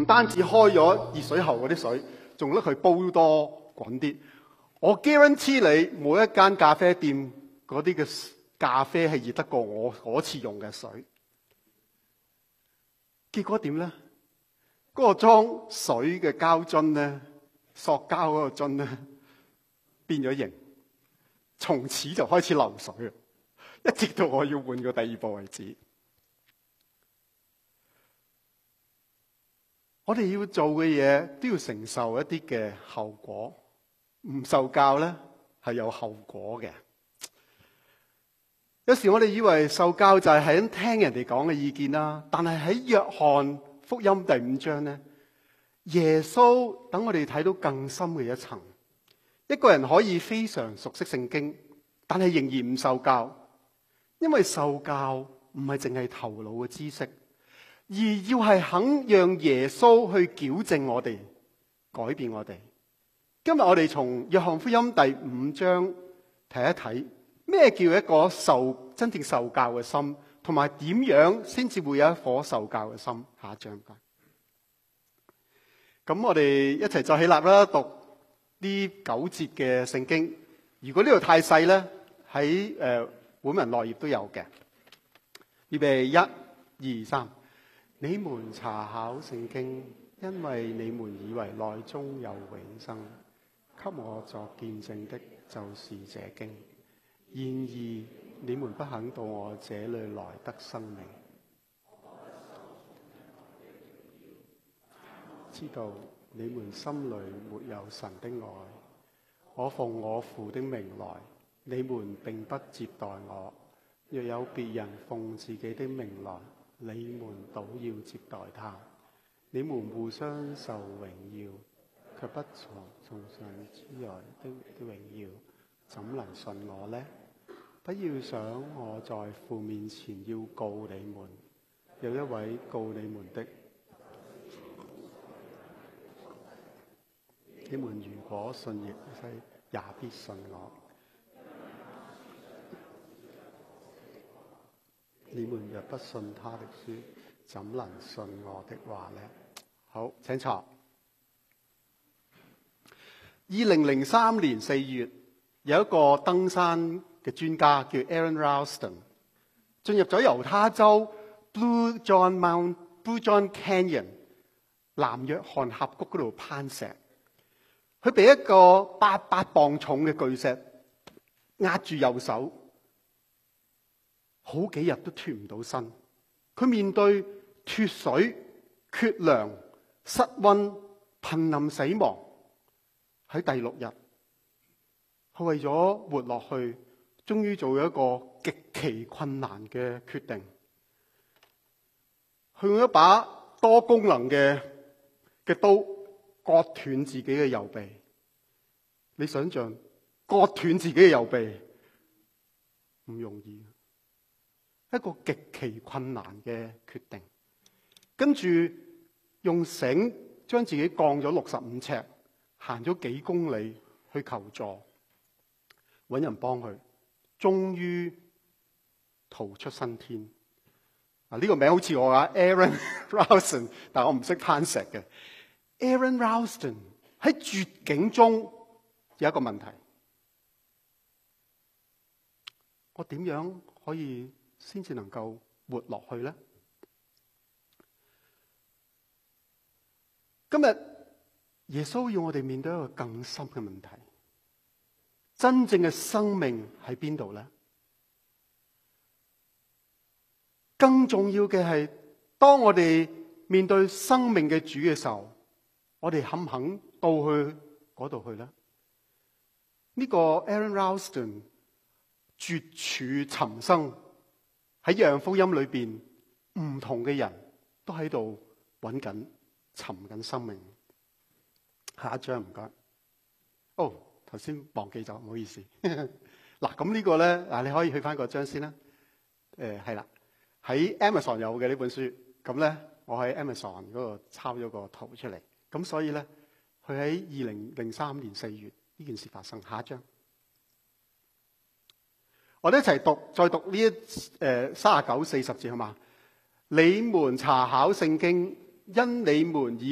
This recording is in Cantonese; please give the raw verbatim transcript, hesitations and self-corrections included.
唔單止開咗熱水喉嗰啲水，仲拎佢煲多滾啲。我 guarantee 你，每一間咖啡店嗰啲嘅咖啡係熱得過我嗰次用嘅水。結果點咧？嗰、那個裝水嘅膠樽咧，塑膠嗰個樽咧，變咗形，從此就開始漏水，一直到我要換個第二部為止。我哋要做嘅嘢都要承受一啲嘅後果，唔受教咧係有後果嘅。有時我哋以為受教就係喺聽人哋講嘅意見啦，但係喺約翰福音第五章咧，耶穌等我哋睇到更深嘅一層。一個人可以非常熟悉聖經，但係仍然唔受教，因為受教唔係淨係頭腦嘅知識，而要係肯讓耶穌去矯正我哋，改變我哋。今日我哋從約翰福音第五章睇一睇，咩叫一個受真正受教嘅心，同埋點樣先至會有一顆受教嘅心。下一章。咁我哋一齊再起立啦，讀呢九節嘅聖經。如果呢度太細咧，喺誒本文內頁都有嘅。預備一、二、三。你們查考聖經，因為你們以為內中有永生。給我作見證的，就是這經。然而你們不肯到我這裏來得生命。知道你們心裏沒有神的愛。我奉我父的名來，你們並不接待我。若有別人奉自己的名來，你們倒要接待他。你們互相受榮耀，卻不從從上之來的的榮耀，怎能信我呢？不要想我在父面前要告你們，有一位告你們的。你們如果信耶穌，也必信我。你們若不信他的書，怎能信我的話呢？好，請坐。二零零三年四月，有一個登山嘅專家叫 Aaron Ralston， 進入咗猶他州 Blue John Mount Blue John Canyon 南約翰峽谷嗰度攀石。佢被一個八百磅重嘅巨石壓住右手，好幾日都脫唔到身。佢面對脫水、缺糧、失溫、瀕臨死亡。喺第六日，佢為咗活落去，終於做咗一個極其困難嘅決定。佢用一把多功能嘅嘅刀割斷自己嘅右臂。你想象割斷自己嘅右臂唔容易，一個極其困難嘅決定。跟住用繩將自己降咗六十五尺，行咗幾公里去求助，揾人幫佢，終於逃出生天。啊，呢個名好似我啊 Aaron Ralston， 但我唔識攀石嘅。Aaron Ralston 喺絕境中有一個問題，我點樣可以先至能夠活落去呢？今日耶穌要我哋面對一個更深嘅問題，真正嘅生命喺邊度呢？更重要嘅係，當我哋面對生命嘅主嘅時候，我哋肯唔肯到去嗰度去呢？呢個 Aaron Ralston 絕處尋生，喺約翰福音裏邊，唔同嘅人都喺度揾緊、尋緊生命。下一章唔該。哦，頭先忘記咗，唔好意思。嗱，咁呢個咧，嗱，你可以去翻個章先啦。誒，係啦，喺 Amazon 有嘅呢本書，咁咧我喺 Amazon 嗰度抄咗個圖出嚟。咁所以咧，佢喺二零零三年四月呢件事發生。下一章，我哋一齊讀，再讀呢一誒三十九四十節好嘛？你們查考聖經，因你們以